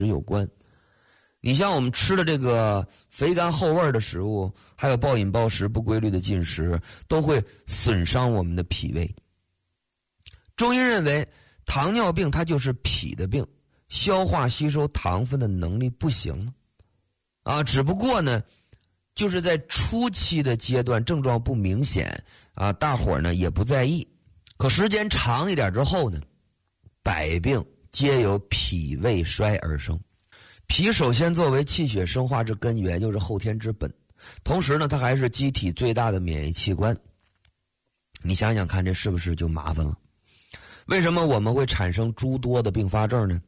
有关。你像我们吃的这个肥甘厚味的食物，还有暴饮暴食、不规律的进食，都会损伤我们的脾胃。中医认为糖尿病它就是脾的病，消化吸收糖分的能力不行啊，只不过呢就是在初期的阶段症状不明显啊，大伙儿呢也不在意。可时间长一点之后呢，百病皆由脾胃衰而生。脾首先作为气血生化之根源，又是后天之本，同时呢它还是机体最大的免疫器官。你想想看，这是不是就麻烦了？为什么我们会产生诸多的并发症呢？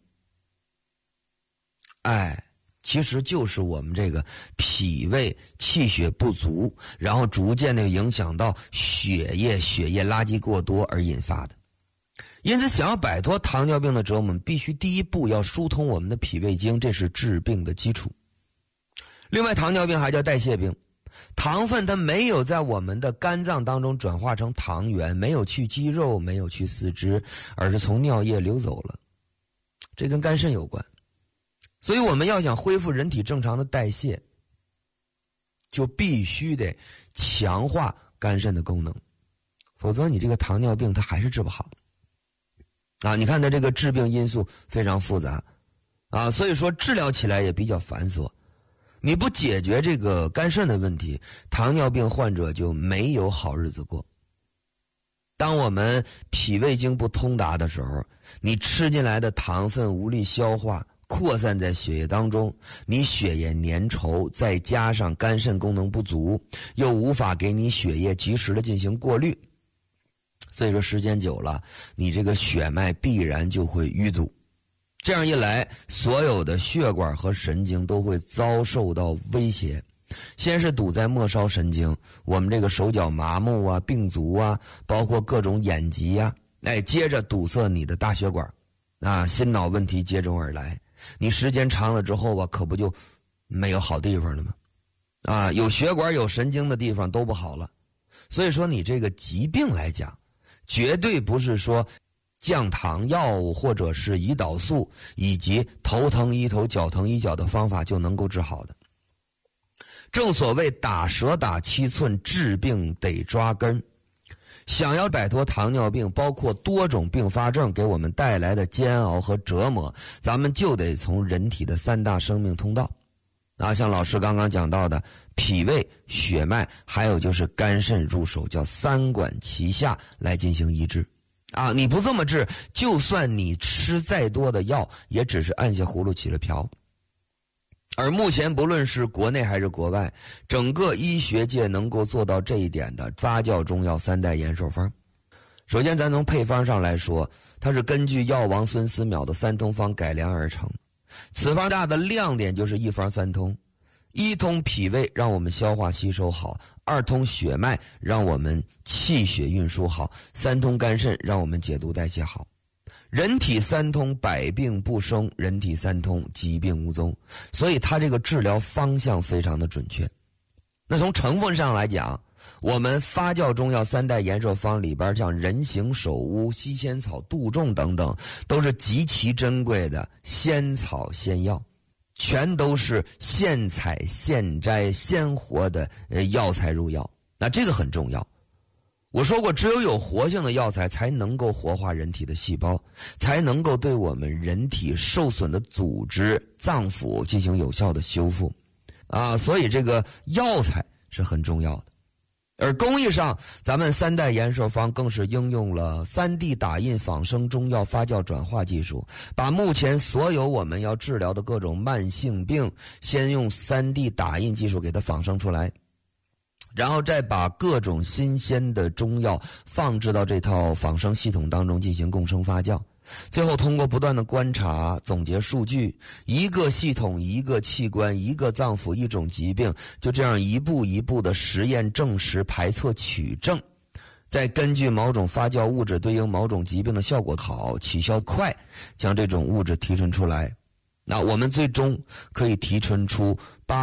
其实就是我们这个脾胃气血不足，然后逐渐的影响到血液垃圾过多而引发的。因此想要摆脱糖尿病的折磨，必须第一步要疏通我们的脾胃经，这是治病的基础。另外，糖尿病还叫代谢病，糖分它没有在我们的肝脏当中转化成糖原，没有去肌肉，没有去四肢，而是从尿液流走了，这跟肝肾有关。所以我们要想恢复人体正常的代谢，就必须得强化肝肾的功能，否则你这个糖尿病它还是治不好啊！你看它这个致病因素非常复杂啊，所以说治疗起来也比较繁琐。你不解决这个肝肾的问题，糖尿病患者就没有好日子过。当我们脾胃经不通达的时候，你吃进来的糖分无力消化，扩散在血液当中，你血液粘稠，再加上肝肾功能不足，又无法给你血液及时的进行过滤，所以说时间久了，你这个血脉必然就会淤堵。这样一来，所有的血管和神经都会遭受到威胁。先是堵在末梢神经，我们这个手脚麻木啊、病足啊，包括各种眼疾啊，接着堵塞你的大血管啊，心脑问题接踵而来。你时间长了之后啊，可不就没有好地方了吗？啊，有血管有神经的地方都不好了。所以说你这个疾病来讲，绝对不是说降糖药物或者是胰岛素以及头疼医头脚疼医脚的方法就能够治好的。正所谓打蛇打七寸，治病得抓根。想要摆脱糖尿病，包括多种并发症给我们带来的煎熬和折磨，咱们就得从人体的三大生命通道啊，像老师刚刚讲到的脾胃、血脉，还有就是肝肾入手，叫三管齐下来进行医治啊。你不这么治，就算你吃再多的药，也只是按下葫芦起了瓢。而目前不论是国内还是国外，整个医学界能够做到这一点的发酵中药三代延寿方。首先咱从配方上来说，它是根据药王孙思邈的三通方改良而成。此方大的亮点就是一方三通，一通脾胃让我们消化吸收好，二通血脉让我们气血运输好，三通肝肾让我们解毒代谢好。人体三通，百病不生；人体三通，疾病无踪。所以它这个治疗方向非常的准确。那从成分上来讲，我们发酵中药三代延寿方里边，像人形首乌、西仙草、杜仲等等，都是极其珍贵的仙草仙药，全都是现采现摘鲜活的药材入药。那这个很重要。我说过，只有活性的药材才能够活化人体的细胞，才能够对我们人体受损的组织、脏腑进行有效的修复啊，所以这个药材是很重要的。而工艺上，咱们三代延寿方更是应用了 3D 打印仿生中药发酵转化技术，把目前所有我们要治疗的各种慢性病，先用 3D 打印技术给它仿生出来，然后再把各种新鲜的中药放置到这套仿生系统当中进行共生发酵，最后通过不断的观察总结数据，一个系统一个器官一个脏腑一种疾病，就这样一步一步的实验证实排错取证，再根据某种发酵物质对应某种疾病的效果好起效快，将这种物质提纯出来。那我们最终可以提纯出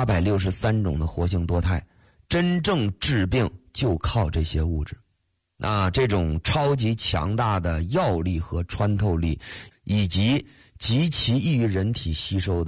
863种的活性多肽，真正治病就靠这些物质。这种超级强大的药力和穿透力，以及极其易于人体吸收的。